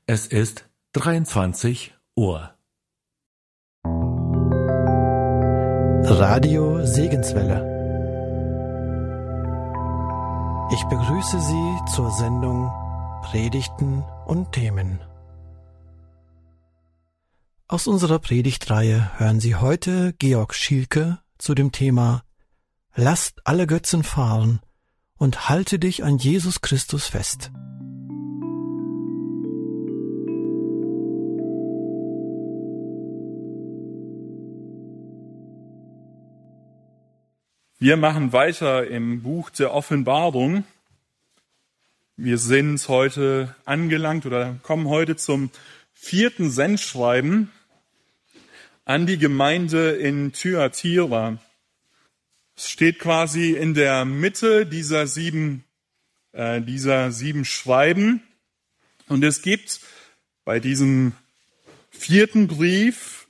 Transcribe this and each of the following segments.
Es ist 23 Uhr. Radio Segenswelle. Ich begrüße Sie zur Sendung Predigten und Themen. Aus unserer Predigtreihe hören Sie heute Georg Schielke zu dem Thema Lasst alle Götzen fahren und halte dich an Jesus Christus fest. Wir machen weiter im Buch der Offenbarung. Wir sind heute angelangt oder kommen heute zum 4. Sendschreiben an die Gemeinde in Thyatira. Es steht quasi in der Mitte dieser sieben Schreiben. Und es gibt bei diesem 4. Brief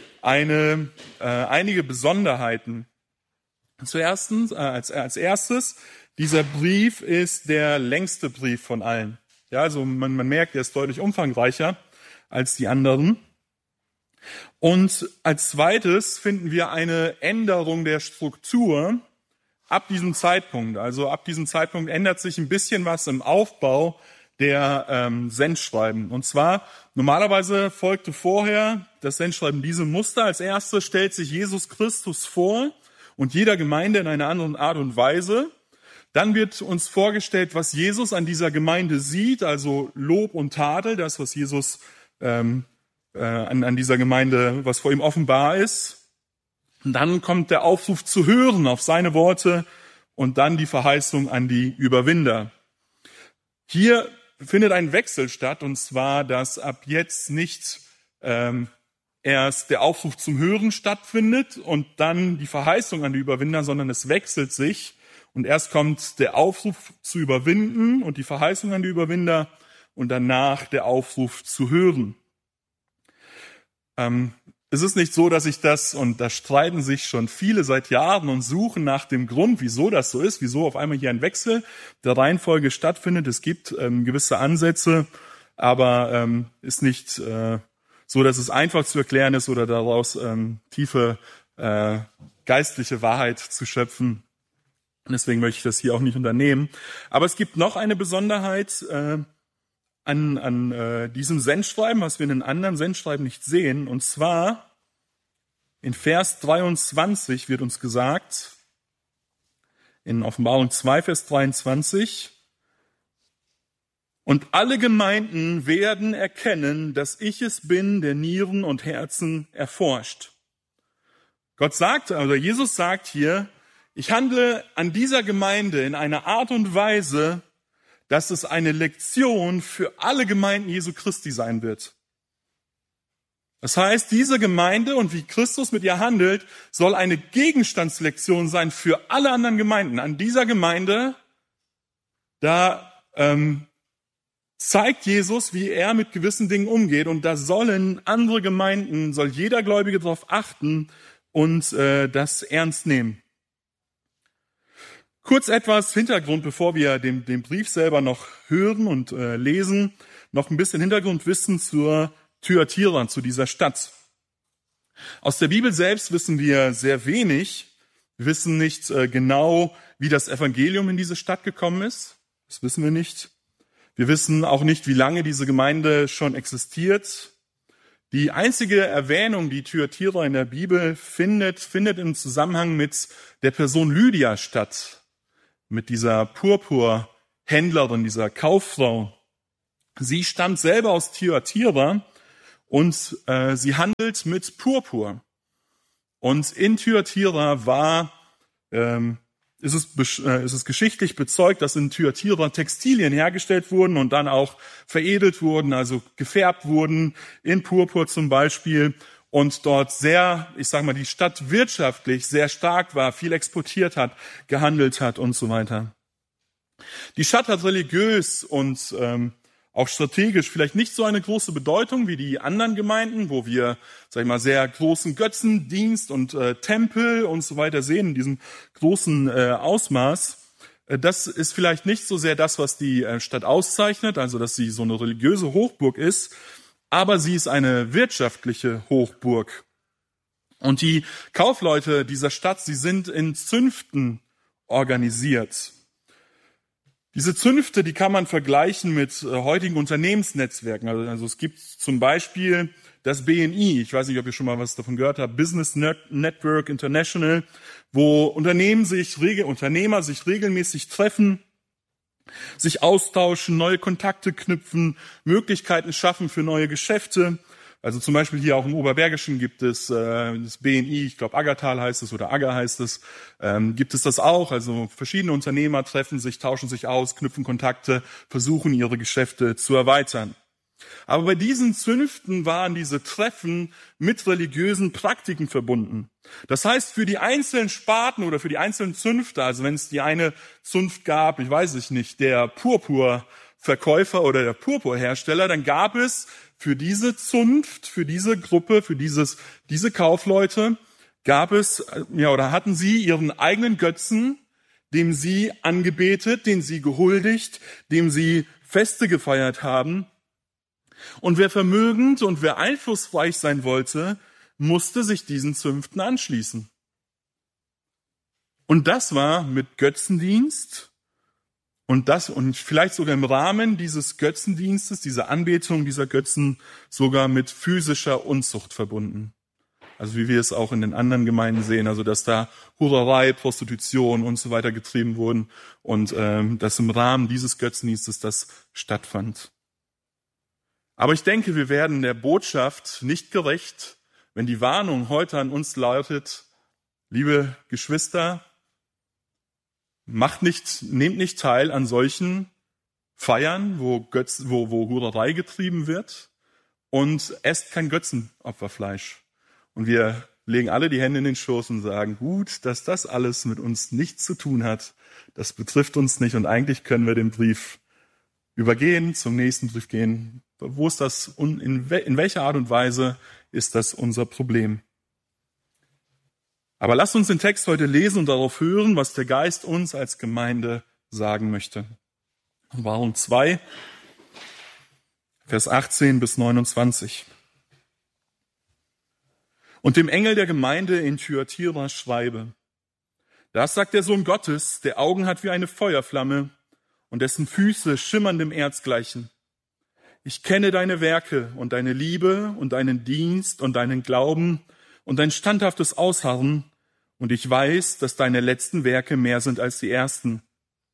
einige Besonderheiten. Als erstes, dieser Brief ist der längste Brief von allen. Ja, also man merkt, er ist deutlich umfangreicher als die anderen. Und als zweites finden wir eine Änderung der Struktur ab diesem Zeitpunkt. Also ab diesem Zeitpunkt ändert sich ein bisschen was im Aufbau der Sendschreiben. Und zwar, normalerweise folgte vorher das Sendschreiben diesem Muster. Als erstes stellt sich Jesus Christus vor und jeder Gemeinde in einer anderen Art und Weise. Dann wird uns vorgestellt, was Jesus an dieser Gemeinde sieht, also Lob und Tadel, das, was Jesus an dieser Gemeinde, was vor ihm offenbar ist. Und dann kommt der Aufruf zu hören auf seine Worte und dann die Verheißung an die Überwinder. Hier findet ein Wechsel statt, und zwar, dass ab jetzt nicht erst der Aufruf zum Hören stattfindet und dann die Verheißung an die Überwinder, sondern es wechselt sich und erst kommt der Aufruf zu überwinden und die Verheißung an die Überwinder und danach der Aufruf zu hören. Es ist nicht so, dass ich das, und da streiten sich schon viele seit Jahren und suchen nach dem Grund, wieso das so ist, wieso auf einmal hier ein Wechsel der Reihenfolge stattfindet. Es gibt gewisse Ansätze, aber ist nicht so, dass es einfach zu erklären ist oder daraus tiefe geistliche Wahrheit zu schöpfen. Und deswegen möchte ich das hier auch nicht unternehmen. Aber es gibt noch eine Besonderheit an diesem Sendschreiben, was wir in den anderen Sendschreiben nicht sehen. Und zwar in Vers 23 wird uns gesagt, in Offenbarung 2, Vers 23, und alle Gemeinden werden erkennen, dass ich es bin, der Nieren und Herzen erforscht. Jesus sagt hier, ich handle an dieser Gemeinde in einer Art und Weise, dass es eine Lektion für alle Gemeinden Jesu Christi sein wird. Das heißt, diese Gemeinde und wie Christus mit ihr handelt, soll eine Gegenstandslektion sein für alle anderen Gemeinden. An dieser Gemeinde, da zeigt Jesus, wie er mit gewissen Dingen umgeht. Und da sollen andere Gemeinden, soll jeder Gläubige darauf achten und das ernst nehmen. Kurz etwas Hintergrund, bevor wir den Brief selber noch hören und lesen. Noch ein bisschen Hintergrundwissen zur Thyatira, zu dieser Stadt. Aus der Bibel selbst wissen wir sehr wenig. Wir wissen nicht genau, wie das Evangelium in diese Stadt gekommen ist. Das wissen wir nicht. Wir wissen auch nicht, wie lange diese Gemeinde schon existiert. Die einzige Erwähnung, die Thyatira in der Bibel findet im Zusammenhang mit der Person Lydia statt. Mit dieser Purpurhändlerin, dieser Kauffrau. Sie stammt selber aus Thyatira und sie handelt mit Purpur. Und in Thyatira ist es geschichtlich bezeugt, dass in Thyatira Textilien hergestellt wurden und dann auch veredelt wurden, also gefärbt wurden, in Purpur zum Beispiel. Und dort die Stadt wirtschaftlich sehr stark war, viel exportiert hat, gehandelt hat und so weiter. Die Stadt hat religiös und auch strategisch vielleicht nicht so eine große Bedeutung wie die anderen Gemeinden, wo wir, sehr großen Götzendienst und Tempel und so weiter sehen, in diesem großen Ausmaß. das ist vielleicht nicht so sehr das, was die Stadt auszeichnet, also dass sie so eine religiöse Hochburg ist, aber sie ist eine wirtschaftliche Hochburg. Und die Kaufleute dieser Stadt, sie sind in Zünften organisiert. Diese Zünfte, die kann man vergleichen mit heutigen Unternehmensnetzwerken. Also es gibt zum Beispiel das BNI, ich weiß nicht, ob ihr schon mal was davon gehört habt, Business Network International, wo Unternehmer sich regelmäßig treffen, sich austauschen, neue Kontakte knüpfen, Möglichkeiten schaffen für neue Geschäfte. Also zum Beispiel hier auch im Oberbergischen gibt es das BNI, ich glaube Aggertal heißt es oder Agger heißt es, gibt es das auch. Also verschiedene Unternehmer treffen sich, tauschen sich aus, knüpfen Kontakte, versuchen ihre Geschäfte zu erweitern. Aber bei diesen Zünften waren diese Treffen mit religiösen Praktiken verbunden. Das heißt, für die einzelnen Sparten oder für die einzelnen Zünfte, also wenn es die eine Zunft gab, ich weiß es nicht, der Purpurverkäufer oder der Purpurhersteller, dann gab es für diese Zunft, für diese Gruppe, für diese Kaufleute, hatten sie ihren eigenen Götzen, dem sie angebetet, den sie gehuldigt, dem sie Feste gefeiert haben. Und wer vermögend und wer einflussreich sein wollte, musste sich diesen Zünften anschließen. Und das war mit Götzendienst und vielleicht sogar im Rahmen dieses Götzendienstes, dieser Anbetung dieser Götzen, sogar mit physischer Unzucht verbunden. Also wie wir es auch in den anderen Gemeinden sehen, also dass da Hurerei, Prostitution und so weiter getrieben wurden und dass im Rahmen dieses Götzendienstes das stattfand. Aber ich denke, wir werden der Botschaft nicht gerecht, wenn die Warnung heute an uns lautet, liebe Geschwister, nehmt nicht teil an solchen Feiern, wo Hurerei getrieben wird, und esst kein Götzenopferfleisch. Und wir legen alle die Hände in den Schoß und sagen, gut, dass das alles mit uns nichts zu tun hat, das betrifft uns nicht und eigentlich können wir den Brief übergehen, zum nächsten Brief gehen. Wo ist das und in welcher Art und Weise ist das unser Problem? Aber lasst uns den Text heute lesen und darauf hören, was der Geist uns als Gemeinde sagen möchte. Offenbarung 2, Vers 18 bis 29. Und dem Engel der Gemeinde in Thyatira schreibe: Das sagt der Sohn Gottes, der Augen hat wie eine Feuerflamme und dessen Füße schimmerndem Erz gleichen. Ich kenne deine Werke und deine Liebe und deinen Dienst und deinen Glauben und dein standhaftes Ausharren, und ich weiß, dass deine letzten Werke mehr sind als die ersten.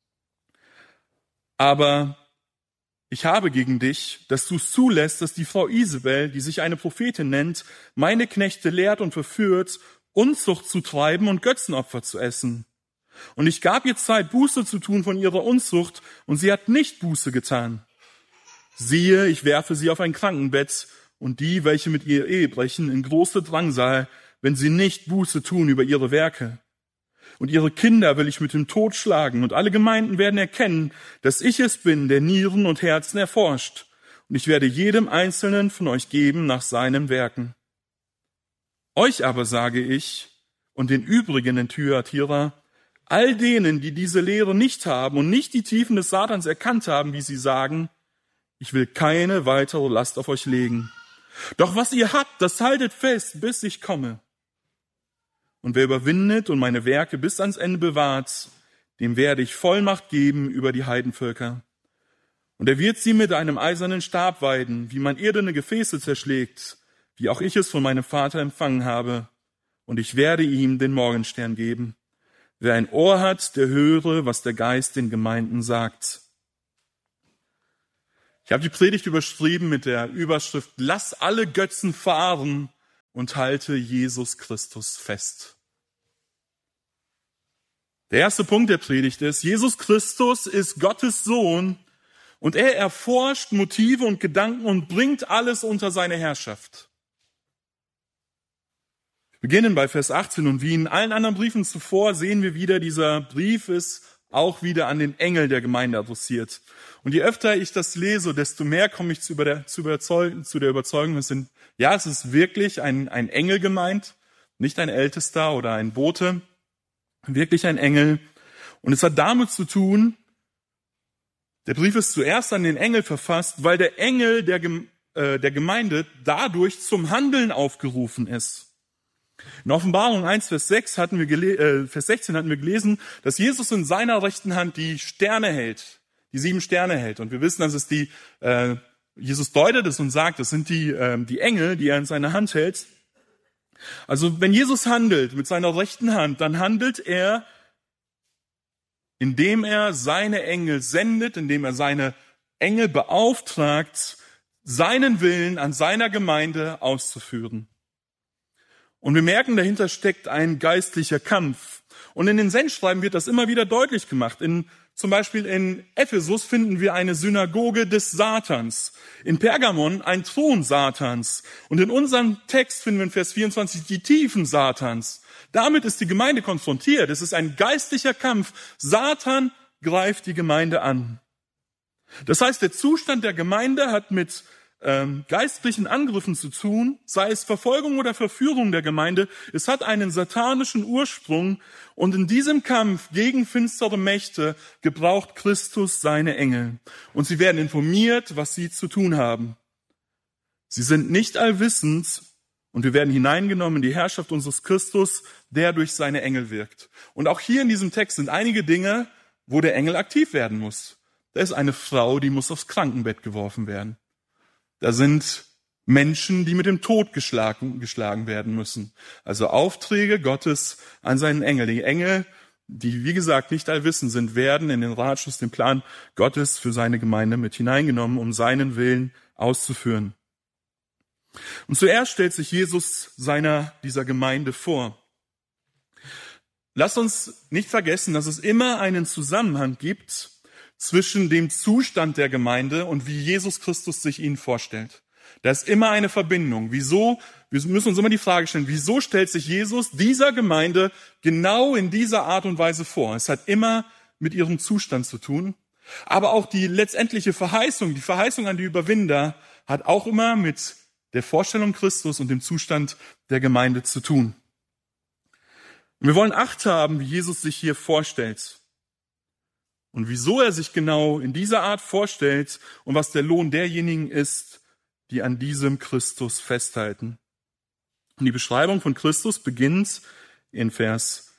Aber ich habe gegen dich, dass du es zulässt, dass die Frau Isabel, die sich eine Prophetin nennt, meine Knechte lehrt und verführt, Unzucht zu treiben und Götzenopfer zu essen. Und ich gab ihr Zeit, Buße zu tun von ihrer Unzucht, und sie hat nicht Buße getan. Siehe, ich werfe sie auf ein Krankenbett und die, welche mit ihr Ehe brechen, in große Drangsal, wenn sie nicht Buße tun über ihre Werke. Und ihre Kinder will ich mit dem Tod schlagen, und alle Gemeinden werden erkennen, dass ich es bin, der Nieren und Herzen erforscht. Und ich werde jedem Einzelnen von euch geben nach seinen Werken. Euch aber sage ich und den übrigen in Thyatira, all denen, die diese Lehre nicht haben und nicht die Tiefen des Satans erkannt haben, wie sie sagen, ich will keine weitere Last auf euch legen. Doch was ihr habt, das haltet fest, bis ich komme. Und wer überwindet und meine Werke bis ans Ende bewahrt, dem werde ich Vollmacht geben über die Heidenvölker. Und er wird sie mit einem eisernen Stab weiden, wie man irdene Gefäße zerschlägt, wie auch ich es von meinem Vater empfangen habe. Und ich werde ihm den Morgenstern geben. Wer ein Ohr hat, der höre, was der Geist den Gemeinden sagt. Ich habe die Predigt überschrieben mit der Überschrift: Lass alle Götzen fahren und halte Jesus Christus fest. Der erste Punkt der Predigt ist: Jesus Christus ist Gottes Sohn und er erforscht Motive und Gedanken und bringt alles unter seine Herrschaft. Wir beginnen bei Vers 18 und wie in allen anderen Briefen zuvor sehen wir wieder, dieser Brief ist auch wieder an den Engel der Gemeinde adressiert. Und je öfter ich das lese, desto mehr komme ich zu der Überzeugung, es ist wirklich ein Engel gemeint, nicht ein Ältester oder ein Bote, wirklich ein Engel. Und es hat damit zu tun, der Brief ist zuerst an den Engel verfasst, weil der Engel der Gemeinde dadurch zum Handeln aufgerufen ist. In Offenbarung 1, Vers 16 hatten wir gelesen, dass Jesus in seiner rechten Hand die Sterne hält, die 7 Sterne hält. Und wir wissen, dass es Jesus deutet es und sagt, das sind die Engel, die er in seiner Hand hält. Also wenn Jesus handelt mit seiner rechten Hand, dann handelt er, indem er seine Engel sendet, indem er seine Engel beauftragt, seinen Willen an seiner Gemeinde auszuführen. Und wir merken, dahinter steckt ein geistlicher Kampf. Und in den Sendschreiben wird das immer wieder deutlich gemacht. Zum Beispiel in Ephesus finden wir eine Synagoge des Satans. In Pergamon ein Thron Satans. Und in unserem Text finden wir in Vers 24 die Tiefen Satans. Damit ist die Gemeinde konfrontiert. Es ist ein geistlicher Kampf. Satan greift die Gemeinde an. Das heißt, der Zustand der Gemeinde hat mit geistlichen Angriffen zu tun, sei es Verfolgung oder Verführung der Gemeinde. Es hat einen satanischen Ursprung und in diesem Kampf gegen finstere Mächte gebraucht Christus seine Engel. Und sie werden informiert, was sie zu tun haben. Sie sind nicht allwissend und wir werden hineingenommen in die Herrschaft unseres Christus, der durch seine Engel wirkt. Und auch hier in diesem Text sind einige Dinge, wo der Engel aktiv werden muss. Da ist eine Frau, die muss aufs Krankenbett geworfen werden. Da sind Menschen, die mit dem Tod geschlagen werden müssen. Also Aufträge Gottes an seinen Engel. Die Engel, die wie gesagt nicht allwissend sind, werden in den Ratschluss, den Plan Gottes für seine Gemeinde mit hineingenommen, um seinen Willen auszuführen. Und zuerst stellt sich Jesus dieser Gemeinde vor. Lasst uns nicht vergessen, dass es immer einen Zusammenhang gibt zwischen dem Zustand der Gemeinde und wie Jesus Christus sich ihnen vorstellt. Da ist immer eine Verbindung. Wir müssen uns immer die Frage stellen, wieso stellt sich Jesus dieser Gemeinde genau in dieser Art und Weise vor? Es hat immer mit ihrem Zustand zu tun. Aber auch die letztendliche Verheißung, die Verheißung an die Überwinder, hat auch immer mit der Vorstellung Christus und dem Zustand der Gemeinde zu tun. Und wir wollen Acht haben, wie Jesus sich hier vorstellt. Und wieso er sich genau in dieser Art vorstellt und was der Lohn derjenigen ist, die an diesem Christus festhalten. Und die Beschreibung von Christus beginnt in Vers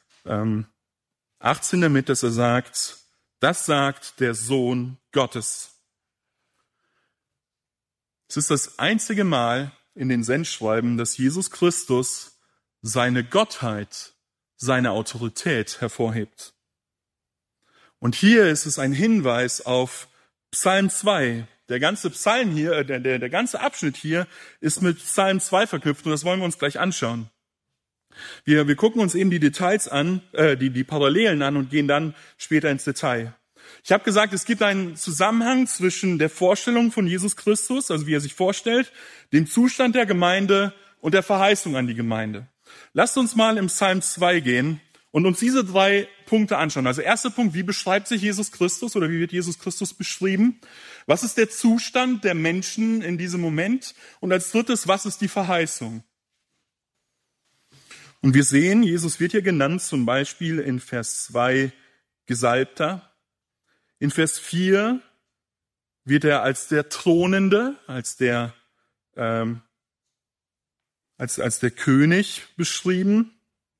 18 damit, dass er sagt, das sagt der Sohn Gottes. Es ist das einzige Mal in den Sendschreiben, dass Jesus Christus seine Gottheit, seine Autorität hervorhebt. Und hier ist es ein Hinweis auf Psalm 2. Der ganze Psalm hier, der ganze Abschnitt hier ist mit Psalm 2 verknüpft und das wollen wir uns gleich anschauen. Wir gucken uns eben die Details an, die Parallelen an und gehen dann später ins Detail. Ich habe gesagt, es gibt einen Zusammenhang zwischen der Vorstellung von Jesus Christus, also wie er sich vorstellt, dem Zustand der Gemeinde und der Verheißung an die Gemeinde. Lasst uns mal im Psalm 2 gehen und uns diese 3 Punkte anschauen. Also erster Punkt, wie beschreibt sich Jesus Christus oder wie wird Jesus Christus beschrieben? Was ist der Zustand der Menschen in diesem Moment? Und als drittes, was ist die Verheißung? Und wir sehen, Jesus wird hier genannt, zum Beispiel in Vers 2 Gesalbter. In Vers 4 wird er als der Thronende, als der König beschrieben.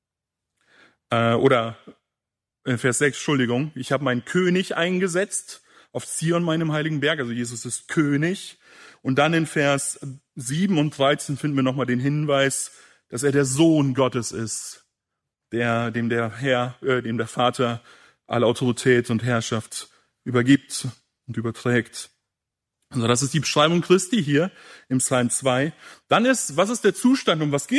Oder in Vers 6, Entschuldigung, ich habe meinen König eingesetzt auf Zion, meinem heiligen Berg. Also Jesus ist König. Und dann in Vers 7 und 13 finden wir nochmal den Hinweis, dass er der Sohn Gottes ist, dem der Vater alle Autorität und Herrschaft übergibt und überträgt. Also das ist die Beschreibung Christi hier im Psalm 2. Dann was ist der Zustand, um was geht